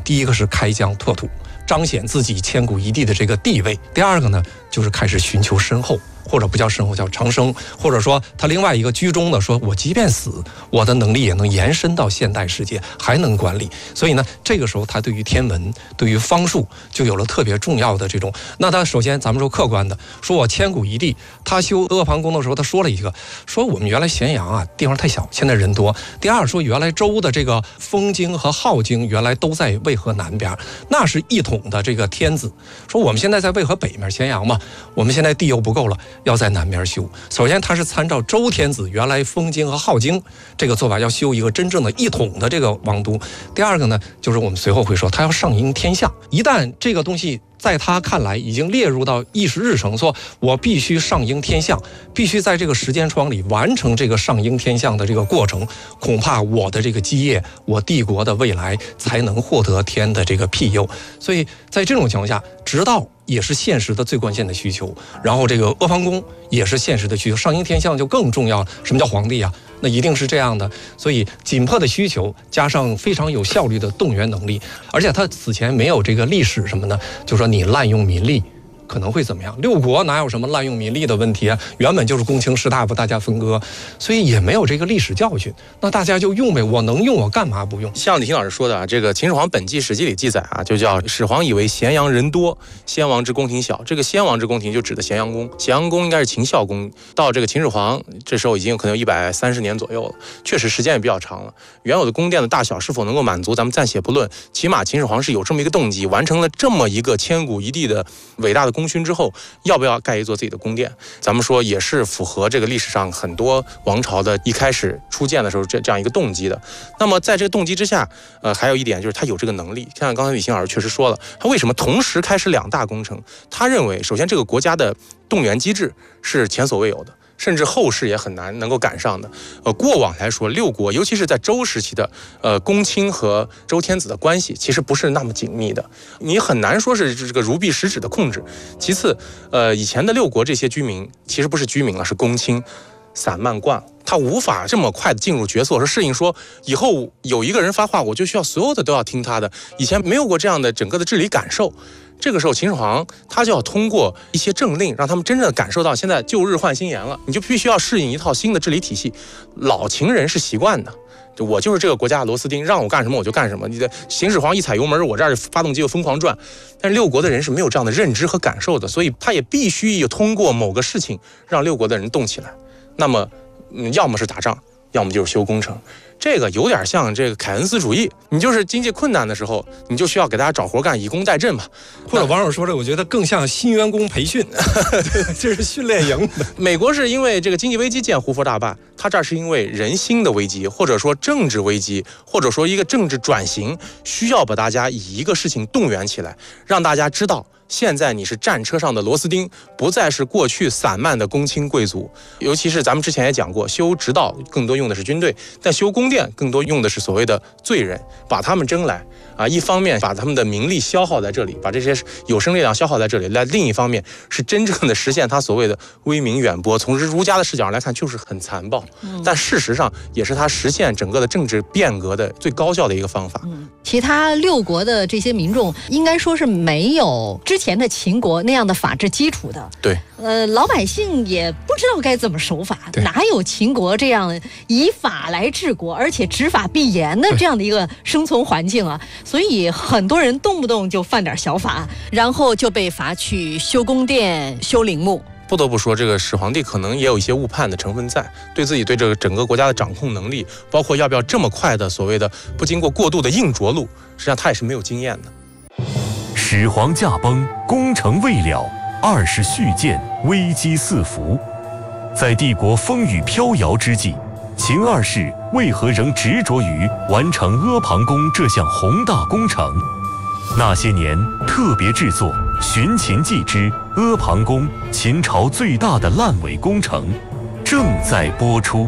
第一个是开疆拓土，彰显自己千古一帝的这个地位；第二个呢，就是开始寻求身后，或者不叫身后，叫长生，或者说他另外一个居中的说，我即便死，我的能力也能延伸到现代世界，还能管理。所以呢，这个时候他对于天文、对于方术就有了特别重要的这种。那他首先咱们说客观的，说我千古一帝，他修阿房宫的时候，他说了一个，说我们原来咸阳啊地方太小，现在人多。第二说原来周的这个丰京和镐京原来都在渭河南边，那是一统的这个天子。说我们现在在渭河北面咸阳嘛，我们现在地又不够了，要在南边修。首先他是参照周天子原来丰京和镐京这个做法，要修一个真正的一统的这个王都。第二个呢，就是我们随后会说他要上应天下，一旦这个东西在他看来已经列入到议事日程，说我必须上应天下，必须在这个时间窗里完成这个上应天下的这个过程，恐怕我的这个基业，我帝国的未来才能获得天的这个庇佑。所以在这种情况下，直到也是现实的最关键的需求，然后这个阿房宫也是现实的需求，上应天下就更重要。什么叫皇帝啊？那一定是这样的。所以紧迫的需求加上非常有效率的动员能力，而且他此前没有这个历史什么呢？就说你滥用民力可能会怎么样？六国哪有什么滥用民力的问题啊？原本就是公卿士大夫大家分割，所以也没有这个历史教训。那大家就用呗，我能用我干嘛不用？ 像李婷老师说的啊，这个秦始皇本纪史记里记载啊，就叫始皇以为咸阳人多，先王之宫廷小。这个先王之宫廷就指的咸阳宫，咸阳宫应该是秦孝公。到这个秦始皇这时候已经有可能有130年左右了，确实时间也比较长了。原有的宫殿的大小是否能够满足，咱们暂且不论，起码秦始皇是有这么一个动机，完成了这么一个千古一帝的伟大的功勋之后，要不要盖一座自己的宫殿？咱们说也是符合这个历史上很多王朝的一开始初建的时候这样一个动机的。那么在这个动机之下，还有一点就是他有这个能力。像刚才李欣老师确实说了，他为什么同时开始2大工程？他认为，首先这个国家的动员机制是前所未有的，甚至后世也很难能够赶上的。过往来说，六国尤其是在周时期的公卿和周天子的关系其实不是那么紧密的，你很难说是这个如臂使指的控制。其次，以前的六国这些居民其实不是居民了，是公卿，散漫惯了，他无法这么快的进入角色，说适应说以后有一个人发话，我就需要所有的都要听他的。以前没有过这样的整个的治理感受。这个时候秦始皇他就要通过一些政令，让他们真正的感受到现在旧日换新颜了，你就必须要适应一套新的治理体系。老秦人是习惯的，我就是这个国家的螺丝钉，让我干什么我就干什么。你的秦始皇一踩油门，我这儿发动机就疯狂转。但是六国的人是没有这样的认知和感受的，所以他也必须有通过某个事情让六国的人动起来。那么，要么是打仗，要么就是修工程。这个有点像这个凯恩斯主义，你就是经济困难的时候，你就需要给大家找活干，以工代赈吧。 或者网友说这，我觉得更像新员工培训，这是训练营。 美国是因为这个经济危机建胡佛大坝，他这儿是因为人心的危机，或者说政治危机，或者说一个政治转型，需要把大家以一个事情动员起来，让大家知道。现在你是战车上的螺丝钉，不再是过去散漫的公卿贵族。尤其是咱们之前也讲过，修直道更多用的是军队，但修宫殿更多用的是所谓的罪人，把他们征来啊，一方面把他们的名利消耗在这里，把这些有生力量消耗在这里，另一方面是真正的实现他所谓的威名远播。从儒家的视角上来看，就是很残暴，但事实上也是他实现整个的政治变革的最高效的一个方法。 其他六国的这些民众应该说是没有之前的秦国那样的法治基础的。 对， 老百姓也不知道该怎么守法，哪有秦国这样以法来治国，而且执法必严的这样的一个生存环境啊？所以很多人动不动就犯点小法，然后就被罚去修宫殿、修陵墓。 不得不说，这个始皇帝可能也有一些误判的成分在，对自己对这个整个国家的掌控能力，包括要不要这么快的所谓的不经过过度的硬着陆，实际上他也是没有经验的。 始皇驾崩，攻城未了，20续建，危机四伏。在帝国风雨飘摇之际，秦二世为何仍执着于完成阿房宫这项宏大工程？那些年特别制作《寻秦记之阿房宫》，秦朝最大的烂尾工程，正在播出。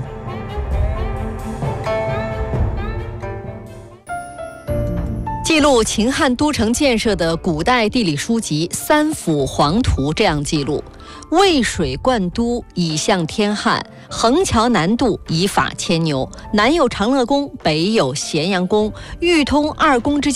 记录秦汉都城建设的古代地理书籍《三辅黄图》这样记录：渭水灌都，以向天汉；横桥南渡，以法牵牛。南有长乐宫，北有咸阳宫，欲通二宫之间，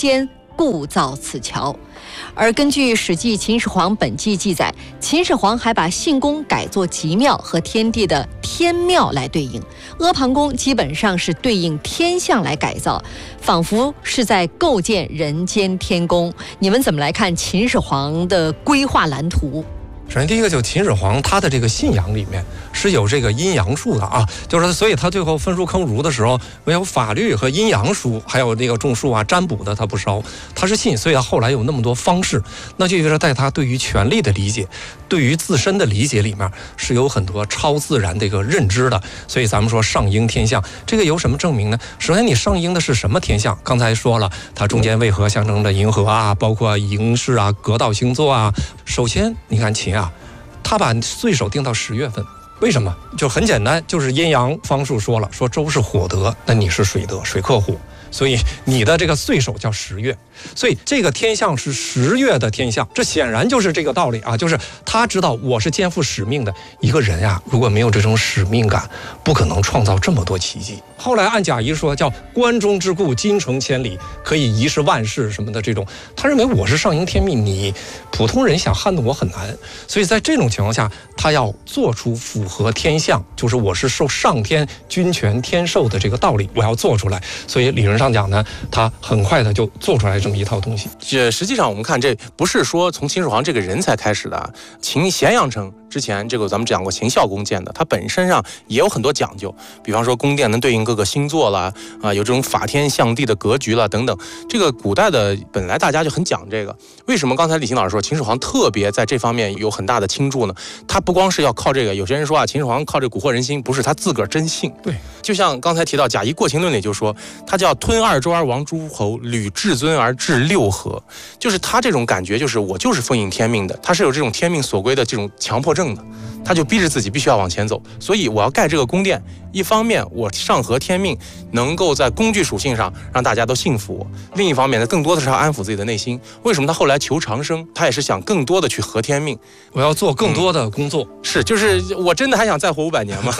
故造此桥。而根据《史记·秦始皇本纪》记载，秦始皇还把信宫改作极庙和天地的天庙来对应，阿房宫基本上是对应天象来改造，仿佛是在构建人间天宫。你们怎么来看秦始皇的规划蓝图？ 首先，第一个就是秦始皇他的这个信仰里面是有这个阴阳术的啊，就是所以他最后焚书坑儒的时候，没有法律和阴阳书，还有这个种树啊、占卜的他不烧，他是信，所以他后来有那么多方式，那就就是在他对于权力的理解、对于自身的理解里面是有很多超自然的一个认知的。所以咱们说上应天象，这个有什么证明呢？首先，你上应的是什么天象？刚才说了，它中间为何象征着银河啊，包括营市啊、革道星座啊。首先，你看秦啊。他把岁首定到10月份，为什么？就很简单，就是阴阳方术说了，说周是火德，那你是水德，水克火，所以你的这个岁首叫10月，所以这个天象是10月的天象，这显然就是这个道理啊，就是他知道我是肩负使命的一个人啊，如果没有这种使命感，不可能创造这么多奇迹。后来按贾谊说叫关中之固，京城千里，可以一世万世什么的这种，他认为我是上应天命，你普通人想撼动我很难，所以在这种情况下，他要做出符合天象，就是我是受上天君权天授的这个道理，我要做出来。所以理论上讲呢，他很快的就做出来这么一套东西。 实际上我们看，这不是说从秦始皇这个人才开始的，咸阳城之前这个咱们讲过秦孝公建的，它本身上也有很多讲究，比方说宫殿能对应各个星座啦，有这种法天象地的格局啦等等。这个古代的本来大家就很讲这个，为什么刚才李欣老师说秦始皇特别在这方面有很大的倾注呢？他不光是要靠这个，有些人说啊，秦始皇靠这蛊惑人心，不是他自个儿真信。 对， 就像刚才提到贾谊《过秦论》里就说，他叫吞2周而亡诸侯，履至尊而治6合，就是他这种感觉，就是我就是奉应天命的，他是有这种天命所归的这种强迫症的。他就逼着自己必须要往前走，所以我要盖这个宫殿，一方面我上合天命，能够在工具属性上让大家都信服我，另一方面呢，更多的是要安抚自己的内心。为什么他后来求长生？他也是想更多的去合天命， 我要做更多的工作。 就是我真的还想再活500年吗？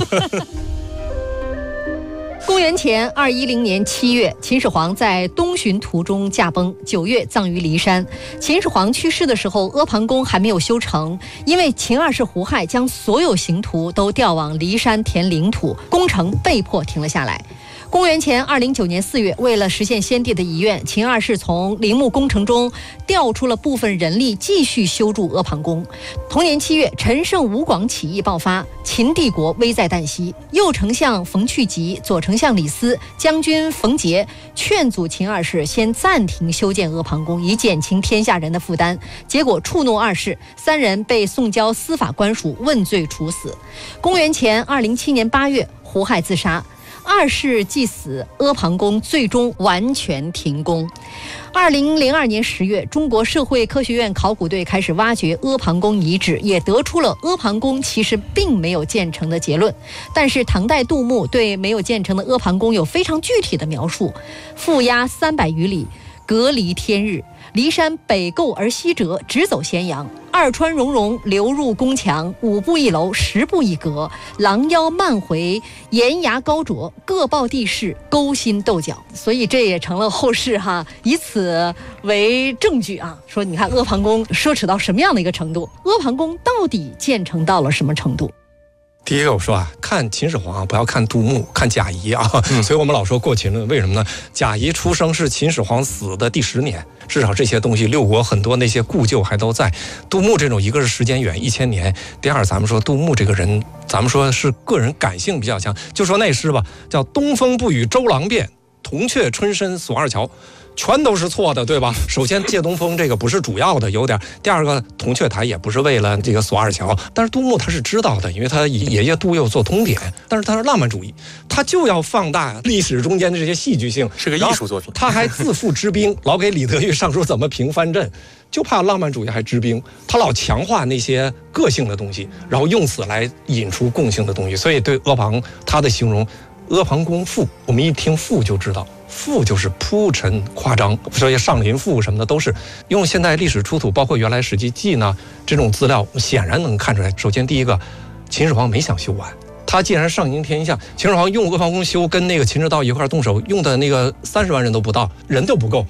公元前210年7月，秦始皇在东巡途中驾崩，9月葬于骊山。秦始皇去世的时候，阿房宫还没有修成，因为秦二世胡亥将所有刑徒都调往骊山填领土，工程被迫停了下来。公元前209年4月，为了实现先帝的遗愿，秦二世从陵墓工程中调出了部分人力，继续修筑阿房宫。同年7月，陈胜吴广起义爆发，秦帝国危在旦夕。右丞相冯去疾、左丞相李斯、将军冯杰劝阻秦二世先暂停修建阿房宫，以减轻天下人的负担。结果触怒二世，3人被送交司法官署问罪处死。公元前207年8月，胡亥自杀。二世既死，阿房宫最终完全停工。2002年10月，中国社会科学院考古队开始挖掘阿房宫遗址，也得出了阿房宫其实并没有建成的结论。但是唐代杜牧对没有建成的阿房宫有非常具体的描述：覆压300余里，隔离天日。骊山北构而西折，直走咸阳。2川溶溶，流入宫墙。5步一楼，10步一阁。廊腰漫回，檐牙高卓，各报地势，勾心斗角。所以这也成了后世以此为证据啊，说你看阿房宫奢侈到什么样的一个程度？阿房宫到底建成到了什么程度？ 第一个我说看秦始皇不要看杜牧，看贾谊啊。所以我们老说过秦论，为什么呢？贾谊出生是秦始皇死的第10年，至少这些东西六国很多那些故旧还都在。杜牧这种，一个是时间远1000年，第二咱们说杜牧这个人，咱们说是个人感性比较强，就说那诗吧，叫东风不与周郎便，铜雀春深锁二乔。全都是错的，对吧？首先借东风这个不是主要的，有点。第二个铜雀台也不是为了这个锁二乔，但是杜牧他是知道的，因为他爷爷杜佑做通典，但是他是浪漫主义，他就要放大历史中间的这些戏剧性， 是个艺术作品。 他还自负知兵，老给李德裕上书怎么平藩镇，就怕浪漫主义还知兵，他老强化那些个性的东西，然后用此来引出共性的东西。所以对阿房他的形容，阿房宫赋，我们一听赋就知道。赋就是铺陈夸张，所以上林赋什么的都是用现代历史出土，包括原来《史记》记呢这种资料，显然能看出来。首先第一个，秦始皇没想修完，他既然上应天象，秦始皇用阿房宫修，跟那个秦始道一块动手，用的那个30万人都不到，人都不够。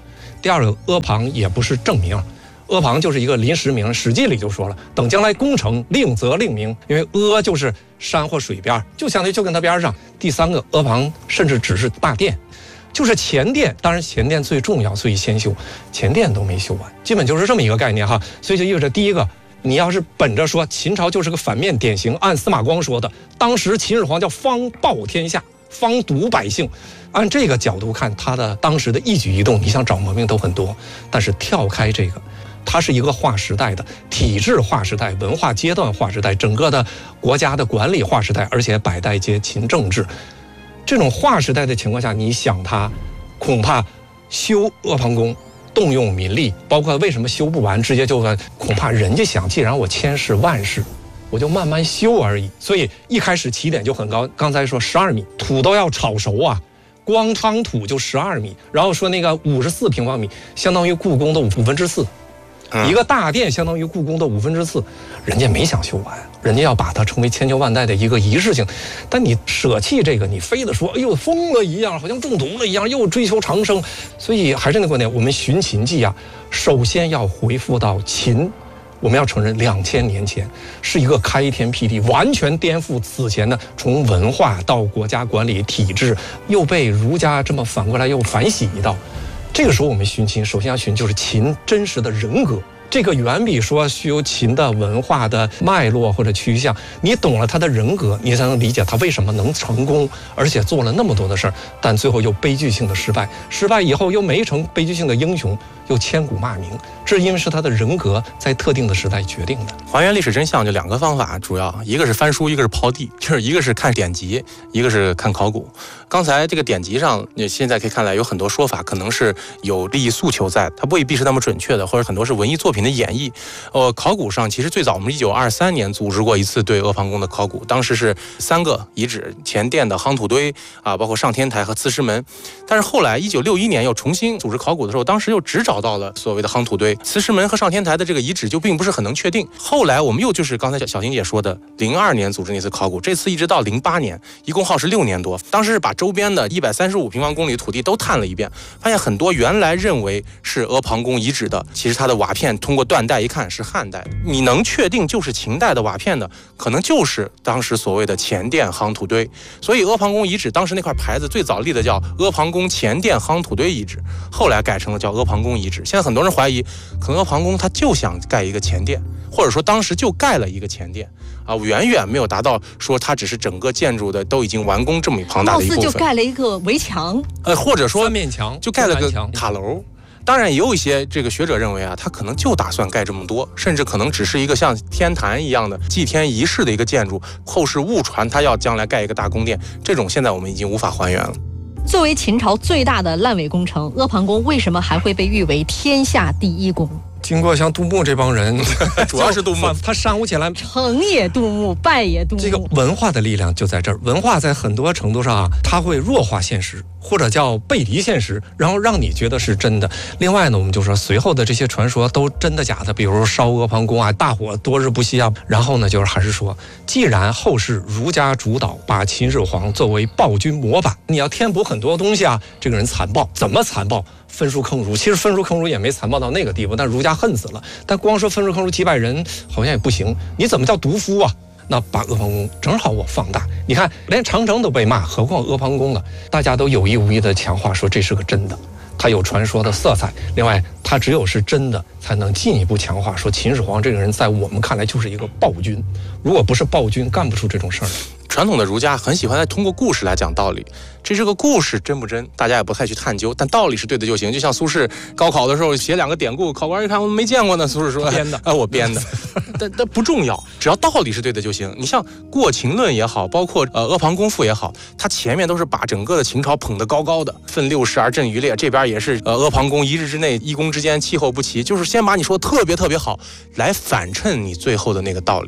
第二个，阿房也不是正名，阿房就是一个临时名，《史记》里就说了，等将来攻城，令则令名，因为阿就是山或水边，就相当于就跟它边上。第三个，阿房甚至只是大殿，就是前殿，当然前殿最重要，所以先修，前殿都没修完，基本就是这么一个概念哈。所以就意味着第一个，你要是本着说秦朝就是个反面典型，按司马光说的，当时秦始皇叫方暴天下，方毒百姓，按这个角度看，他的当时的一举一动，你想找毛病都很多。但是跳开这个，它是一个划时代的体制划时代、文化阶段划时代、整个的国家的管理划时代，而且百代皆秦政治。这种划时代的情况下，你想他恐怕修阿房宫动用民力，包括为什么修不完，直接就恐怕人家想，既然我千事万事，我就慢慢修而已。所以一开始起点就很高，刚才说12米，土都要炒熟啊，光夯土就12米，然后说那个54平方米，相当于故宫的4/5。一个大殿相当于故宫的4/5，人家没想修完，人家要把它成为千秋万代的一个仪式性。但你舍弃这个，你非得说，哎呦疯了一样，好像中毒了一样，又追求长生。所以还是那个观点，我们寻秦记啊，首先要回复到秦。我们要承认，2000年前是一个开天辟地，完全颠覆此前的从文化到国家管理体制，又被儒家这么反过来又反洗一道。这个时候我们寻秦，首先要寻就是秦真实的人格。这个远比说修秦的文化的脉络或者趋向，你懂了他的人格，你才能理解他为什么能成功，而且做了那么多的事儿，但最后又悲剧性的失败，失败以后又没成悲剧性的英雄，又千古骂名，这因为是他的人格在特定的时代决定的。 还原历史真相就2个方法，主要一个是翻书，一个是刨地，就是一个是看典籍，一个是看考古。刚才这个典籍上，你现在可以看来有很多说法，可能是有利益诉求在，它未必是那么准确的，或者很多是文艺作品的演绎。考古上其实最早我们1923年组织过一次对阿房宫的考古，当时是3个遗址，前殿的夯土堆啊，包括上天台和刺石门。但是后来1961年又重新组织考古的时候，当时又只找到了所谓的夯土堆、刺石门和上天台的这个遗址就并不是很能确定。后来我们又就是刚才小婷姐说的02年组织那次考古，这次一直到08年，一共耗时6年多。当时是把周边的135平方公里土地都探了一遍，发现很多原来认为是阿房宫遗址的，其实它的瓦片通过断代一看是汉代的，你能确定就是秦代的瓦片的，可能就是当时所谓的前殿夯土堆。所以阿房宫遗址当时那块牌子最早立的叫阿房宫前殿夯土堆遗址，后来改成了叫阿房宫遗址。现在很多人怀疑，可能阿房宫他就想盖一个前殿，或者说当时就盖了一个前殿啊，远远没有达到说它只是整个建筑的都已经完工这么庞大的一部分。 貌似就盖了一个围墙， 或者说 3面墙， 就盖了个塔楼。当然也有一些这个学者认为啊，他可能就打算盖这么多，甚至可能只是一个像天坛一样的祭天仪式的一个建筑，后世误传他要将来盖一个大宫殿，这种现在我们已经无法还原了。 作为秦朝最大的烂尾工程，阿房宫为什么还会被誉为天下第一宫？ 经过像杜牧这帮人， 主要是杜牧， 他煽乎起来， 成也杜牧，败也杜牧。 这个文化的力量就在这儿。文化在很多程度上啊，它会弱化现实，或者叫背离现实，然后让你觉得是真的。另外呢，我们就说随后的这些传说都真的假的，比如烧阿房宫啊，大火多日不息啊。然后呢，就是还是说，既然后世儒家主导，把秦始皇作为暴君模板，你要填补很多东西啊。这个人残暴，怎么残暴？焚书坑儒，其实焚书坑儒也没残暴到那个地步，但儒家恨死了。但光说焚书坑儒几百人好像也不行，你怎么叫毒夫啊？那把阿房宫正好我放大，你看连长城都被骂，何况阿房宫了？大家都有意无意的强化说这是个真的，它有传说的色彩。另外，它只有是真的，才能进一步强化说秦始皇这个人在我们看来就是一个暴君。如果不是暴君，干不出这种事儿来。 传统的儒家很喜欢通过故事来讲道理，这个故事真不真，大家也不太去探究，但道理是对的就行。就像苏轼高考的时候写2个典故，考官一看我没见过呢，苏轼说编的我编的，但不重要，只要道理是对的就行。你像《过秦论》也好，包括阿房宫赋也好，它前面都是把整个的秦朝捧得高高的，奋六世而震于列，这边也是阿房宫一日之内一宫之间气候不齐，就是先把你说特别特别好，来反衬你最后的那个道理。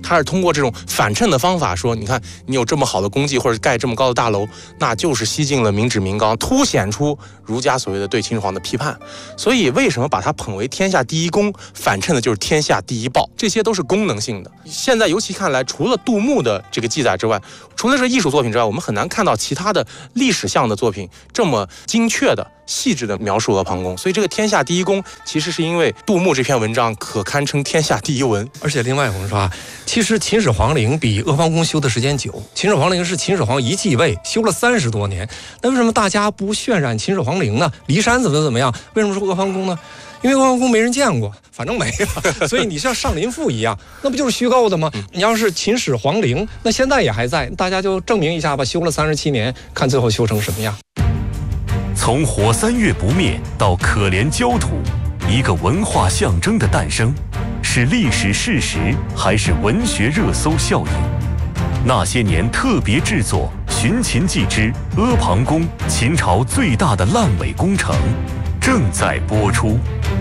他是通过这种反衬的方法说，你看你有这么好的功绩或者盖这么高的大楼，那就是西晋了民脂民膏，凸显出儒家所谓的对秦始皇的批判。所以为什么把他捧为天下第一公，反衬的就是天下第一报，这些都是功能性的。现在尤其看来，除了杜牧的这个记载之外，除了这艺术作品之外，我们很难看到其他的历史向的作品这么精确的细致的描述阿房宫。所以这个天下第一公其实是因为杜牧这篇文章可堪称天下第一文。 而且另外我们说啊，其实秦始皇陵比阿房宫修的时间久，秦始皇陵是秦始皇一继位修了30多年，那为什么大家不渲染秦始皇陵呢？骊山怎么样？为什么说阿房宫呢？因为阿房宫没人见过，反正没了，所以你像上林赋一样，那不就是虚构的吗？你要是秦始皇陵，那现在也还在，大家就证明一下吧，修了37年，看最后修成什么样。 从火3月不灭到可怜焦土，一个文化象征的诞生，是历史事实还是文学热搜效应？那些年特别制作《寻秦记之阿房宫》，秦朝最大的烂尾工程，正在播出。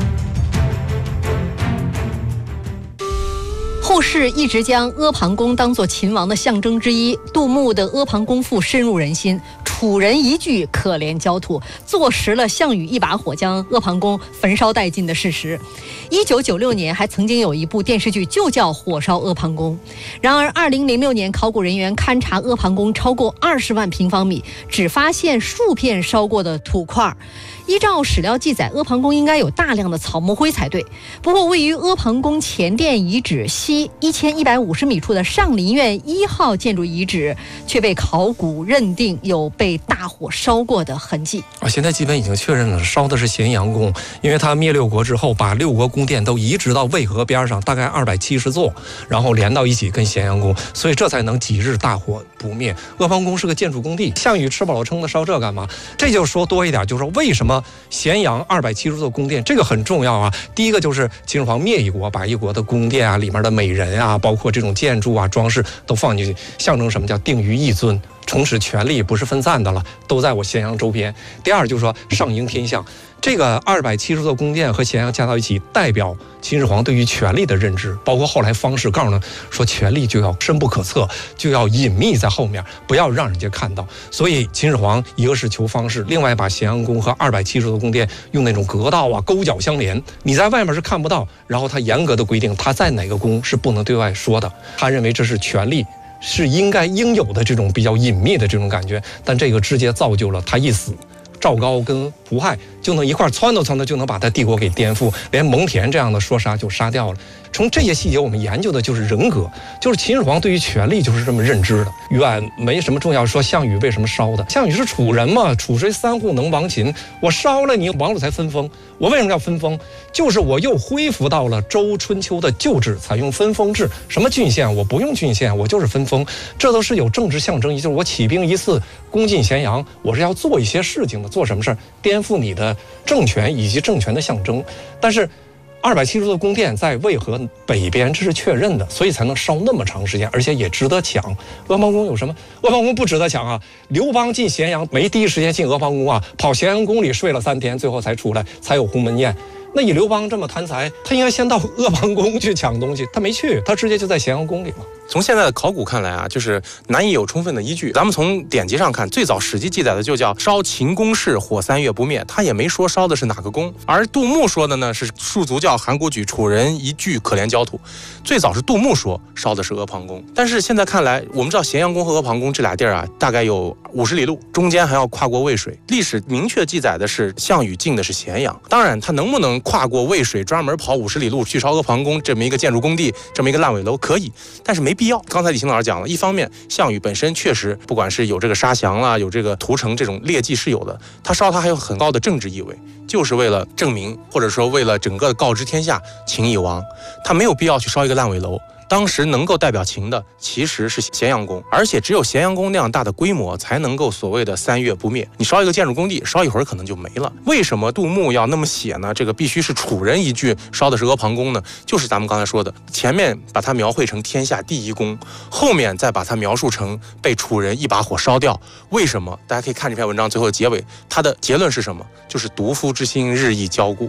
后世一直将阿房宫当作秦王的象征之一，杜牧的《阿房宫赋》深入人心，楚人一句可怜焦土，坐实了项羽一把火将阿房宫焚烧殆尽的事实。1996年还曾经有一部电视剧就叫《火烧阿房宫》。然而2006年考古人员勘察阿房宫超过20万平方米，只发现数片烧过的土块。依照史料记载，阿房宫应该有大量的草木灰才对。不过位于阿房宫前殿遗址西1150米处的上林苑1号建筑遗址却被考古认定有被大火烧过的痕迹。 现在基本已经确认了，烧的是咸阳宫，因为他灭六国之后，把六国宫殿都移植到渭河边上，大概270座，然后连到一起跟咸阳宫，所以这才能几日大火不灭。阿房宫是个建筑工地，项羽吃饱了撑的烧这干嘛？这就说多一点，就是说为什么咸阳270座宫殿，这个很重要啊。第一个就是秦始皇灭一国，把一国的宫殿啊、里面的美人啊，包括这种建筑啊、装饰都放进去，象征什么叫定于一尊，从此权力不是分散的了，都在我咸阳周边。第二就是说上应天象，这个270座宫殿和咸阳加到一起，代表秦始皇对于权力的认知，包括后来方士告诉他说，权力就要深不可测，就要隐秘在后面，不要让人家看到。所以秦始皇一个是求方士，另外把咸阳宫和270座宫殿用那种阁道啊勾角相连，你在外面是看不到，然后他严格的规定他在哪个宫是不能对外说的，他认为这是权力是应有的这种比较隐秘的这种感觉，但这个直接造就了他一死，赵高跟胡亥就能一块撺掇就能把他帝国给颠覆，连蒙恬这样的说杀就杀掉了。从这些细节我们研究的就是人格，就是秦始皇对于权力就是这么认知的，远没什么重要。说项羽为什么烧的？项羽是楚人嘛，楚虽3户能亡秦，我烧了你王鲁才分封。我为什么要分封？就是我又恢复到了周春秋的旧制，采用分封制。什么郡县？我不用郡县，我就是分封。这都是有政治象征意义，就是我起兵一次攻进咸阳，我是要做一些事情的。做什么事儿？颠覆你的政权以及政权的象征。但是270座宫殿在渭河北边，这是确认的，所以才能烧那么长时间，而且也值得抢。阿房宫有什么？阿房宫不值得抢啊！刘邦进咸阳没第一时间进阿房宫啊，跑咸阳宫里睡了3天，最后才出来，才有鸿门宴。那以刘邦这么贪财，他应该先到阿房宫去抢东西，他没去，他直接就在咸阳宫里了。 从现在的考古看来啊，就是难以有充分的依据。咱们从典籍上看，最早史记记载的就叫烧秦宫室，火3月不灭，他也没说烧的是哪个宫。而杜牧说的呢是戍卒叫函谷举，楚人一句可怜焦土。最早是杜牧说烧的是阿房宫，但是现在看来，我们知道咸阳宫和阿房宫这俩地儿啊，大概有50里路，中间还要跨过渭水。历史明确记载的是项羽进的是咸阳，当然他能不能跨过渭水专门跑50里路去烧阿房宫这么一个建筑工地，这么一个烂尾楼可以，但是没必要。刚才李行老师讲了，一方面项羽本身确实不管是有这个杀降啦，有这个屠城这种劣迹是有的，他烧他还有很高的政治意味，就是为了证明或者说为了整个告知天下秦已亡，他没有必要去烧一个烂尾楼。当时能够代表秦的其实是咸阳宫，而且只有咸阳宫那样大的规模才能够所谓的3月不灭。你烧一个建筑工地，烧一会儿可能就没了。为什么杜牧要那么写呢？这个必须是楚人一句烧的是阿房宫呢？就是咱们刚才说的，前面把它描绘成天下第一宫，后面再把它描述成被楚人一把火烧掉。为什么？大家可以看这篇文章最后的结尾，它的结论是什么？就是独夫之心日益骄固。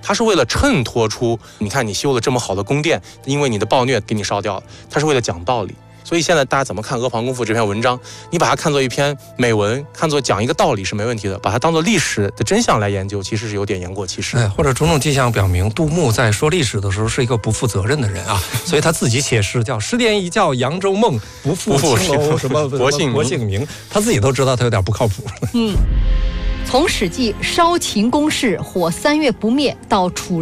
他是为了衬托出，你看你修了这么好的宫殿，因为你的暴虐给你烧掉了，他是为了讲道理。所以现在大家怎么看《阿房宫赋》这篇文章？你把它看作一篇美文，看作讲一个道理是没问题的；把它当作历史的真相来研究，其实是有点言过其实。 或者种种迹象表明，杜牧在说历史的时候是一个不负责任的人啊，所以他自己写诗叫“10点一觉扬州梦，不负青楼什么薄幸名”，他自己都知道他有点不靠谱。 从《史记》烧秦宫事，火3月不灭到楚